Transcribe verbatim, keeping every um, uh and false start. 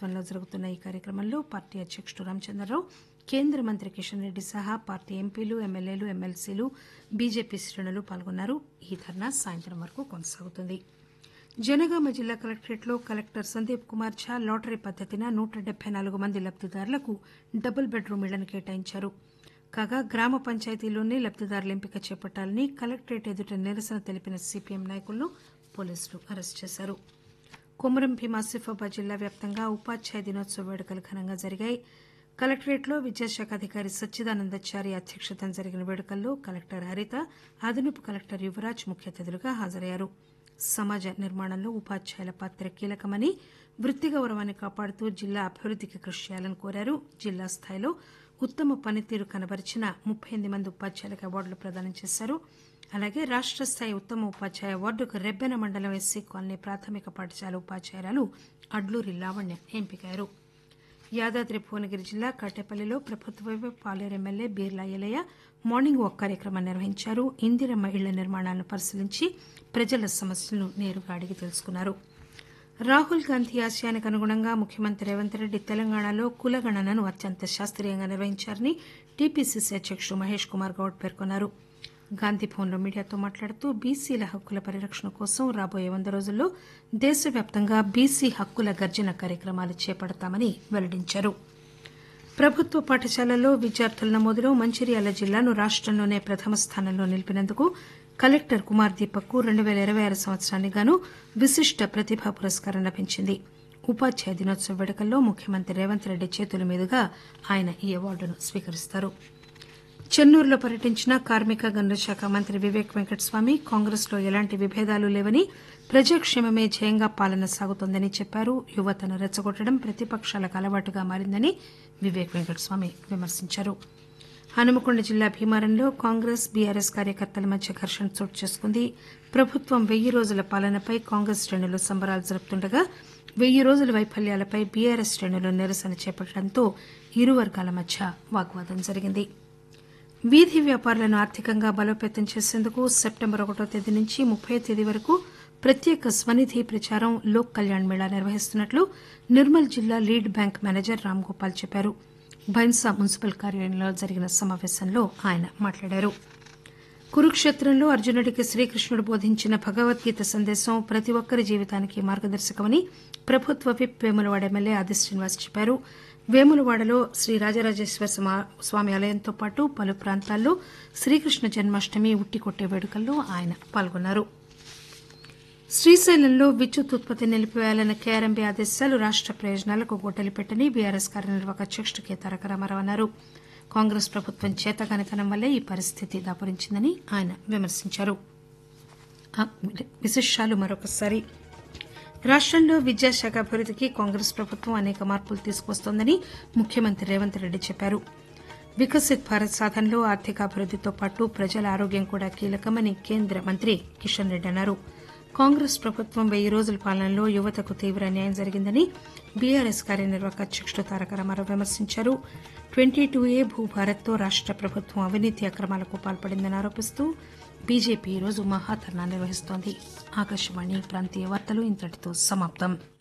నేతృత్వంలో జరుగుతున్న ఈ కార్యక్రమంలో పార్టీ అధ్యకుడు రామచంద్రరావు కేంద్ర మంత్రి కిషన్ రెడ్డి సహా పార్టీ ఎంపీలు ఎమ్మెల్యేలు ఎమ్మెల్సీలు బీజేపీ శ్రేణులు పాల్గొన్నారు. ఈ ధర్నా సాయంత్రం వరకు కొనసాగుతుంది. జనగామ జిల్లా కలెక్టరేట్లో కలెక్టర్ సందీప్ కుమార్ ఝా లాటరీ పద్దతిన నూట డెబ్బై నాలుగు మంది లబ్దిదారులకు డబుల్ బెడ్రూమ్ ఇళ్లను కేటాయించారు. కాగా గ్రామ పంచాయతీలోనే లబ్దిదారుల ఎంపిక చేపట్టాలని కలెక్టరేట్ ఎదుట నిరసన తెలిపిన సీపీఎం నాయకులను పోలీసులు అరెస్టు చేశారు. కొమరం భీం ఆసిఫాబాద్ జిల్లా వ్యాప్తంగా ఉపాధ్యాయ దినోత్సవ వేడుకలు ఘనంగా జరిగాయి. కలెక్టరేట్లో విద్యాశాఖ అధికారి సచ్చిదానందచారి అధ్యక్షతన జరిగిన వేడుకల్లో కలెక్టర్ హరిత, అదనపు కలెక్టర్ యువరాజ్ ముఖ్య అతిథులుగా హాజరయ్యారు. సమాజ నిర్మాణంలో ఉపాధ్యాయుల పాత్ర కీలకమని, వృత్తి గౌరవాన్ని కాపాడుతూ జిల్లా అభివృద్దికి కృషి చేయాలని కోరారు. జిల్లా స్థాయిలో ఉత్తమ పనితీరు కనబరిచిన ముప్పై ఎనిమిది మంది ఉపాధ్యాయులకు అవార్డులు ప్రదానం చేశారు. అలాగే రాష్ట స్థాయి ఉత్తమ ఉపాధ్యాయ అవార్డుకు రెబ్బెన మండలం ఎస్సీ కాలనీ ప్రాథమిక పాఠశాల ఉపాధ్యాయురాలు అడ్లూరి లావణ్య ఎంపికయ్యారు. యాదాద్రి భువనగిరి జిల్లా కాటేపల్లిలో ప్రభుత్వ పాలేరు MLA Birla Elaiah morning walk కార్యక్రమం నిర్వహించారు. ఇందిరమ్మ ఇళ్ల నిర్మాణాలను పరిశీలించి ప్రజల సమస్యలను నేరుగా అడిగి తెలుసుకున్నారు. రాహుల్ గాంధీ ఆశయానికి అనుగుణంగా ముఖ్యమంత్రి రేవంత్ రెడ్డి తెలంగాణలో కులగణనను అత్యంత శాస్త్రీయంగా నిర్వహించారని టీపీసీసీ అధ్యకుడు మహేష్ కుమార్ గౌడ్ పేర్కొన్నారు. గాంధీభవన్లో మీడియాతో మాట్లాడుతూ బీసీల హక్కుల పరిరక్షణ కోసం రాబోయే వంద రోజుల్లో దేశవ్యాప్తంగా బీసీ హక్కుల గర్జన కార్యక్రమాలు చేపడతామని వెల్లడించారు. ప్రభుత్వ పాఠశాలల్లో విద్యార్థుల నమోదులో మంచిర్యాల జిల్లాను రాష్టంలోనే ప్రథమ స్థానంలో నిలిపినందుకు కలెక్టర్ కుమార్ దీపక్ కు రెండు పేల ఇరవై ఆరు సంవత్సరానికి గాను విశిష్ట ప్రతిభా పురస్కారం లభించింది. ఉపాధ్యాయ దినోత్సవ వేడుకల్లో ముఖ్యమంత్రి రేవంత్ రెడ్డి చేతుల మీదుగా ఆయన ఈ అవార్డును స్వీకరిస్తారు. చెన్నూరులో పర్యటించిన కార్మిక గనుల శాఖ మంత్రి వివేక్ వెంకటస్వామి కాంగ్రెస్ లో ఎలాంటి విభేదాలు లేవని, ప్రజాక్షేమమే ధ్యేయంగా పాలన సాగుతోందని చెప్పారు. యువతను రెచ్చగొట్టడం ప్రతిపక్షాలకు అలవాటుగా మారిందని వివేక్ వెంకటస్వామి విమర్శించారు. హనుమకొండ జిల్లా భీమారంలో కాంగ్రెస్ బీఆర్ఎస్ కార్యకర్తల మధ్య ఘర్షణ చోటు చేసుకుంది. ప్రభుత్వం వెయ్యి రోజుల పాలనపై కాంగ్రెస్ శ్రేణులు సంబరాలు జరుపుతుండగా వెయ్యి రోజుల వైఫల్యాలపై బీఆర్ఎస్ శ్రేణులు నిరసన చేపట్టడంతో ఇరు వర్గాల మధ్య వాగ్వాదం జరిగింది. వీధి వ్యాపారులను ఆర్థికంగా బలోపేతం చేసేందుకు సెప్టెంబర్ ఒకటో తేదీ నుంచి ముప్పై తేదీ వరకు ప్రత్యేక స్వనిధి ప్రచారం లోక్ కళ్యాణ్ మేళా నిర్వహిస్తున్నట్లు నిర్మల్ జిల్లా lead bank manager Ram Gopal చెప్పారు. బైన్సా మున్సిపల్ కార్యాలయంలో జరిగిన సమావేశంలో ఆయన మాట్లాడారు. కురుక్షేత్రంలో అర్జునుడికి శ్రీకృష్ణుడు బోధించిన భగవద్గీత సందేశం ప్రతి ఒక్కరి జీవితానికి మార్గదర్శకమని ప్రభుత్వ విప్ వేములవాడ ఎమ్మెల్యే ఆది శ్రీనివాస్ చెప్పారు. వేములవాడలో శ్రీ రాజరాజేశ్వర స్వామి ఆలయంతో పాటు పలు ప్రాంతాల్లో శ్రీకృష్ణ జన్మాష్టమి ఉట్టికొట్టే వేడుకల్లో ఆయన పాల్గొన్నారు. శ్రీశైలంలో విద్యుత్ ఉత్పత్తి నిలిపివేయాలన్న కేఆర్ఎంబీ ఆదేశాలు రాష్ట ప్రయోజనాలకు గొడ్డలి పెట్టని బీఆర్ఎస్ కార్యనిర్వాహక అధ్యకుడు కె తారక రామారావు అన్నారు. కాంగ్రెస్ ప్రభుత్వం చేతగానితనం వల్లే ఈ పరిస్థితి దాపురించిందని ఆయన విమర్శించారు. విశేషాలు మరొకసారి రాష్టంలో విద్యాశాఖ అభివృద్దికి కాంగ్రెస్ ప్రభుత్వం అనేక మార్పులు తీసుకువస్తోందని ముఖ్యమంత్రి రేవంత్ రెడ్డి చెప్పారు. వికసిత్ భారత్ సాధనలో ఆర్థికాభివృద్దితో పాటు ప్రజల ఆరోగ్యం కూడా కీలకమని కేంద్ర మంత్రి కిషన్ రెడ్డి అన్నారు. కాంగ్రెస్ ప్రభుత్వం వెయ్యి రోజుల పాలనలో యువతకు తీవ్ర అన్యాయం జరిగిందని బీఆర్ఎస్ కార్యనిర్వాహక అధ్యకుడు తారక రామారావు విమర్శించారు. ట్వంటీ టూ ఏ భూభారత్తో రాష్ట ప్రభుత్వం అవినీతి అక్రమాలకు పాల్పడిందని ఆరోపిస్తూ బీజేపీ ఈరోజు మహాధర్నా నిర్వహిస్తోంది. ఆకాశవాణి ప్రాంతీయ వార్తలు ఇంతటితో సమాప్తం.